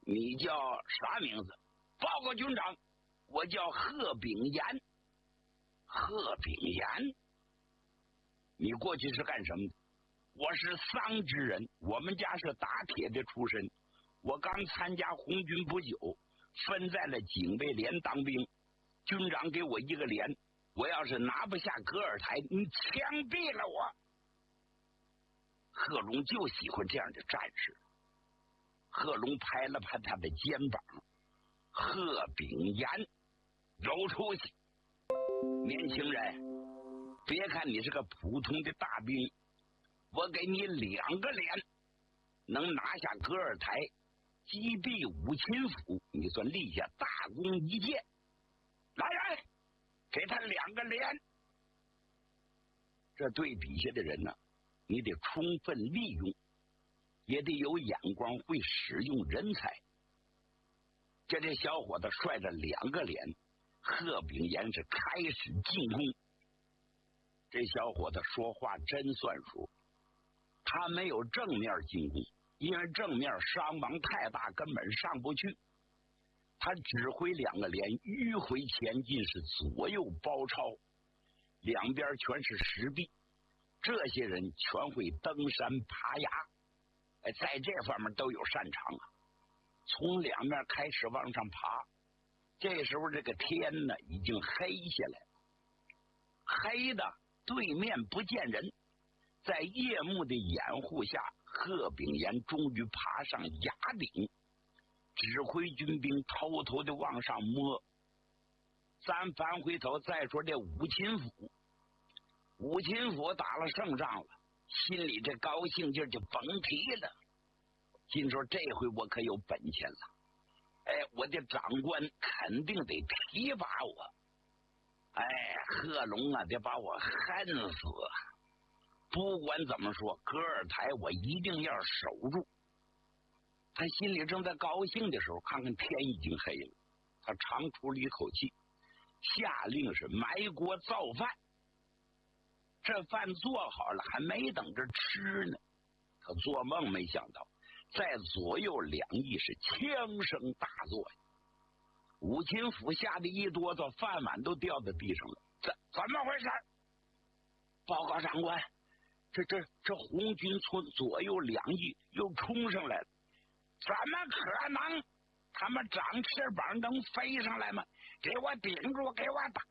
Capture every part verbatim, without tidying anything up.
你叫啥名字？报告军长，我叫贺炳炎。贺炳炎，你过去是干什么的？我是桑植人，我们家是打铁的出身。我刚参加红军不久，分在了警卫连当兵。军长给我一个连，我要是拿不下戈尔台，你枪毙了我。贺龙就喜欢这样的战士。贺龙拍了拍他的肩膀，贺炳炎，有出息。年轻人，别看你是个普通的大兵，我给你两个连，能拿下戈尔台，击毙武秦府，你算立下大功一件。来人，给他两个连。这对底下的人呢，你得充分利用，也得有眼光，会使用人才。这这小伙子率着两个连，贺炳炎是开始进攻。这小伙子说话真算数，他没有正面进攻，因为正面伤亡太大，根本上不去。他指挥两个连迂回前进，是左右包抄，两边全是石壁，这些人全会登山爬崖，哎，在这方面都有擅长啊。从两面开始往上爬，这时候这个天呢已经黑下来，黑的对面不见人，在夜幕的掩护下，贺炳炎终于爬上崖顶，指挥军兵偷偷的往上摸。咱翻回头再说这武秦府，武秦府打了胜仗了，心里这高兴劲就甭提了。心说这回我可有本钱了，哎，我的长官肯定得提拔我，哎，贺龙啊，得把我恨死。不管怎么说，戈尔台我一定要守住。他心里正在高兴的时候，看看天已经黑了，他长出了一口气，下令是埋锅造饭。这饭做好了，还没等着吃呢，他做梦没想到，在左右两翼是枪声大作。武秦府吓得一哆嗦，饭碗都掉在地上了。怎怎么回事？报告长官，这这这红军从左右两翼又冲上来了。怎么可能？他们长翅膀能飞上来吗？给我顶住，给我打！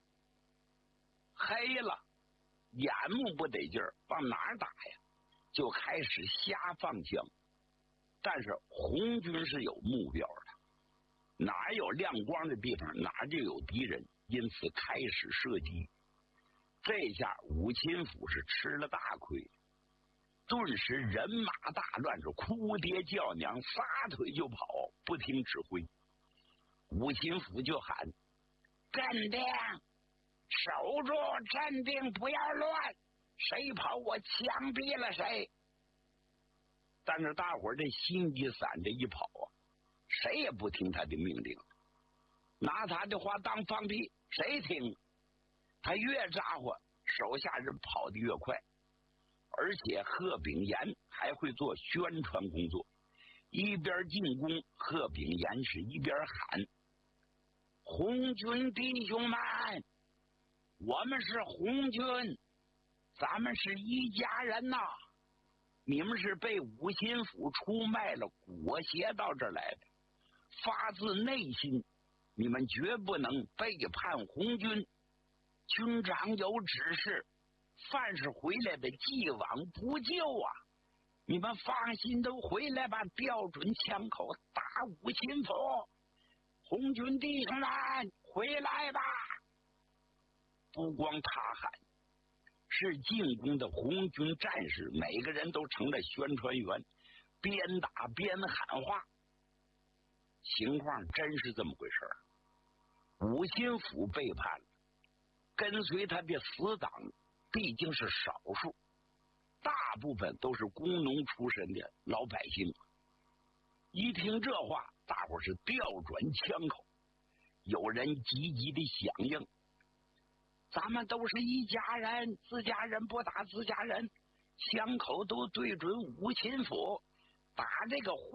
黑了，眼目不得劲儿，往哪儿打呀？就开始瞎放枪。但是红军是有目标的，哪有亮光的地方，哪就有敌人，因此开始射击。这下武秦府是吃了大亏，顿时人马大乱，是哭爹叫娘，撒腿就跑，不听指挥。武秦府就喊：镇定，守住，镇定，不要乱，谁跑我枪毙了谁。但是大伙儿这心急散着一跑啊，谁也不听他的命令，拿他的话当放屁，谁听？他越咋呼，手下人跑得越快。而且贺炳炎还会做宣传工作，一边进攻，贺炳炎是一边喊：红军弟兄们，我们是红军，咱们是一家人呐！你们是被武秦府出卖了，裹挟到这儿来的，发自内心，你们绝不能背叛红军。军长有指示，凡是回来的既往不咎啊！你们放心都回来吧，标准枪口打武秦府。红军弟兄们，回来吧！不光他喊，是进攻的红军战士每个人都成了宣传员，边打边喊话。情况真是这么回事儿，武秦府背叛了，跟随他的死党毕竟是少数，大部分都是工农出身的老百姓。一听这话，大伙是调转枪口，有人积极的响应：咱们都是一家人，自家人不打自家人，枪口都对准武秦府，打这个